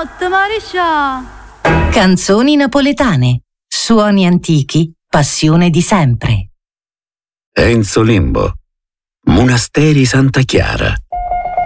notte, Mariscia. Canzoni napoletane, suoni antichi, passione di sempre. Enzo Limbo, Monasteri Santa Chiara.